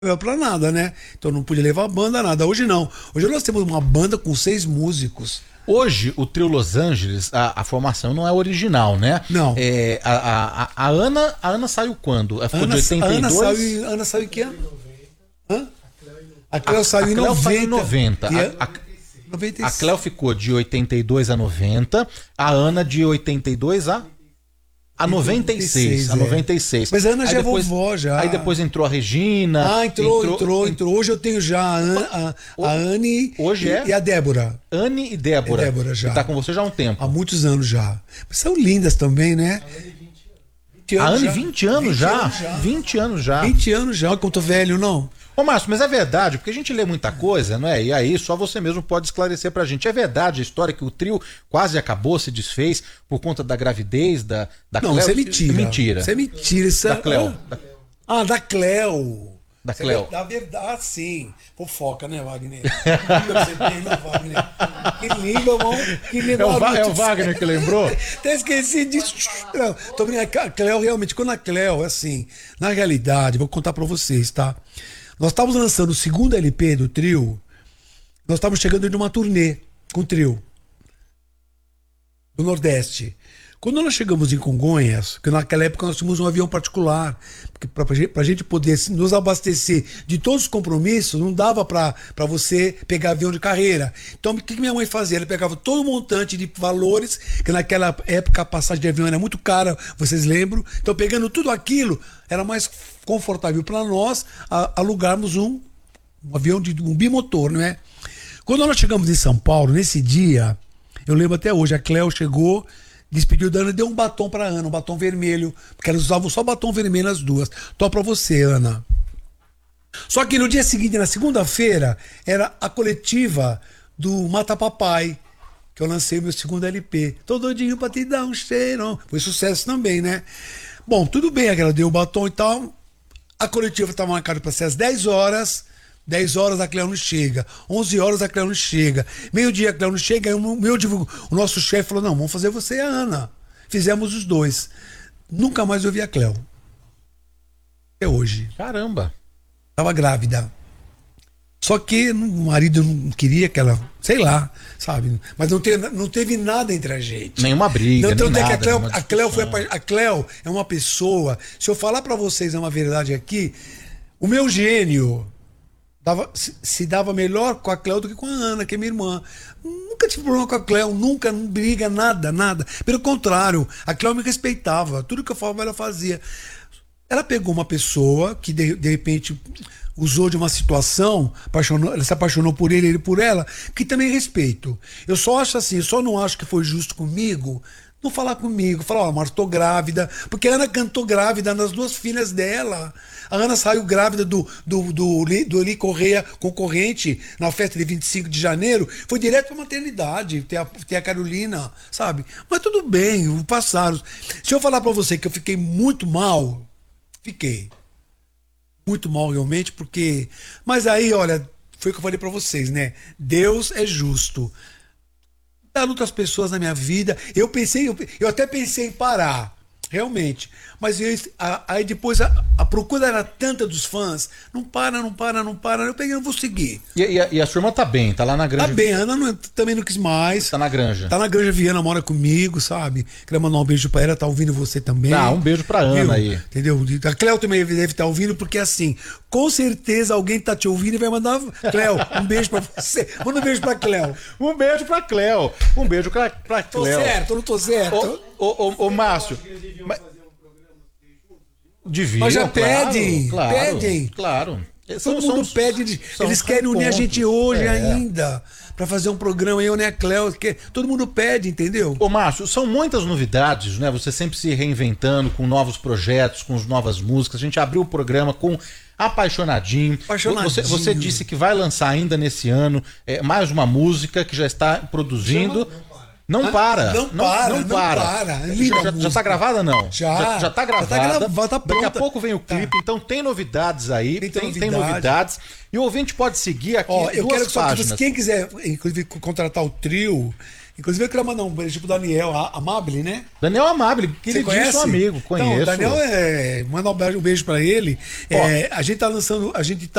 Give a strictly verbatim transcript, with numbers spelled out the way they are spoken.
Não pra nada, né? Então não podia levar a banda, nada. Hoje não. Hoje nós temos uma banda com seis músicos. Hoje, o trio Los Angeles, a, a formação não é original, né? Não. É, a, a, a, Ana, a Ana saiu quando? Ela ficou Ana, de oitenta e dois? Ana saiu, Ana saiu em que ano? Hã? A Cleo saiu em Cleo noventa. saiu em noventa. E A, a, noventa e seis. a Cleo ficou de oitenta e dois a noventa, a Ana de oitenta e dois a... A noventa e seis, a noventa e seis. Mas a Ana aí já é depois, vovó, já. Aí depois entrou a Regina. Ah, entrou, entrou, entrou. entrou. Hoje eu tenho já a, An, a, a Anne hoje e, é? e a Débora. Anne e Débora. É Débora já. Que tá com você já há um tempo. Há muitos anos já. Mas são lindas também, né? A Anne, vinte anos já. vinte anos já. vinte anos já, que eu tô velho, não? Ô Márcio, mas é verdade, porque a gente lê muita coisa, não é? E aí só você mesmo pode esclarecer pra gente. É verdade a história que o trio quase acabou, se desfez por conta da gravidez da, da Não, Cleo? isso é mentira. Mentira. Isso é mentira. Isso Da é... Cleo. Ah, da Cleo. Da Isso Cleo. É da verdade, sim. Fofoca, né, Wagner? Que língua você tem, né, Wagner? Que língua, irmão. Que língua. É o, Va- é o Wagner que lembrou? Até esqueci disso. Não, tô brincando. A Cleo, realmente, quando a Cleo, assim, na realidade, vou contar pra vocês, tá? Nós estávamos lançando o segundo L P do trio, nós estávamos chegando de uma turnê com o trio do Nordeste. Quando nós chegamos em Congonhas, que naquela época nós tínhamos um avião particular, porque para a gente poder nos abastecer de todos os compromissos, não dava para você pegar avião de carreira. Então, o que minha mãe fazia? Ela pegava todo o montante de valores, que naquela época a passagem de avião era muito cara, vocês lembram? Então, pegando tudo aquilo, era mais confortável para nós a, alugarmos um, um avião de um bimotor, não é? Quando nós chegamos em São Paulo, nesse dia, eu lembro até hoje, a Cleo chegou, despediu da Ana e deu um batom pra Ana, um batom vermelho, porque elas usavam só batom vermelho as duas. Tô pra você, Ana. Só que no dia seguinte, na segunda-feira, era a coletiva do Mata Papai, que eu lancei o meu segundo L P. Tô doidinho pra te dar um cheiro. Foi sucesso também, né? Bom, tudo bem, ela deu o batom e tal. A coletiva estava marcada para ser às dez horas. dez horas a Cleo não chega. onze horas a Cleo não chega. Meio-dia a Cleo não chega. Aí o, meu, o nosso chefe falou: não, vamos fazer você e a Ana. Fizemos os dois. Nunca mais eu vi a Cleo. Até hoje. Caramba. Tava grávida. Só que o marido não queria que ela, sei lá, sabe? Mas não teve, não teve nada entre a gente. Nenhuma briga, não, nem nada, nada. A Cleo, a, Cleo foi, a Cleo é uma pessoa... Se eu falar pra vocês uma verdade aqui, o meu gênio dava, se, se dava melhor com a Cleo do que com a Ana, que é minha irmã. Nunca tive problema com a Cleo, nunca, não briga, nada, nada. Pelo contrário, a Cleo me respeitava. Tudo que eu falava, ela fazia. Ela pegou uma pessoa que, de, de repente... usou de uma situação, apaixonou, ela se apaixonou por ele, ele por ela, que também respeito. Eu só acho assim, eu só não acho que foi justo comigo, não falar comigo, falar, ó, Marta, tô grávida, porque a Ana cantou grávida nas duas filhas dela. A Ana saiu grávida do, do, do, do Eli Correia concorrente na festa de vinte e cinco de janeiro, foi direto pra maternidade, ter a, ter a Carolina, sabe? Mas tudo bem, passaram. Se eu falar pra você que eu fiquei muito mal, fiquei. Muito mal realmente, porque... Mas aí, olha, foi o que eu falei pra vocês, né? Deus é justo. Dá outras pessoas na minha vida. Eu pensei, eu, eu até pensei em parar, realmente. Mas eu, a, aí depois a, a procura era tanta dos fãs. Não para, não para, não para. Eu peguei, eu vou seguir. E, e, a, e a sua irmã tá bem, tá lá na Granja. Tá bem, a Ana não, também não quis mais. Tá na Granja. Tá na Granja Viana, mora comigo, sabe? Queria mandar um beijo pra ela, tá ouvindo você também. Ah, um beijo pra Ana. Viu? Aí. Entendeu? A Cleo também deve estar ouvindo, porque assim, com certeza alguém tá te ouvindo e vai mandar. Cleo, um beijo pra você. Manda um beijo pra Cleo. Um beijo pra Cleo. Um beijo pra, pra Cleo. Tô certo, não tô certo. Ô, ô, ô, ô Márcio. Mas... Deviam, Mas já claro, pedem, claro, pedem. Claro. Todo mundo são, pede, eles, eles querem unir a gente hoje é. ainda, pra fazer um programa, eu, né, a Cleo, que todo mundo pede, entendeu? Ô Márcio, são muitas novidades, né? Você sempre se reinventando com novos projetos, com novas músicas. A gente abriu o programa com Apaixonadinho. Apaixonadinho. Você, você disse que vai lançar ainda nesse ano é, mais uma música que já está produzindo. Chama... Não para. Não para, não, não para. Não para. Já, já, já tá gravada, não? Já. Já, já tá gravada. Já tá gravada, tá pronta. Daqui a pouco vem o clipe, tá. Então tem novidades aí, tem, tem, novidade. tem novidades. E o ouvinte pode seguir aqui Ó, eu duas quero que páginas. Só que quem quiser, inclusive, contratar o trio, Inclusive eu queria mandar um beijo pro Daniel a- Amabile, né? Daniel Amabile, Você queridíssimo conhece? amigo, conheço. Então, o Daniel é. Manda um beijo, um beijo pra ele. Ó. É, a gente tá lançando. A gente tá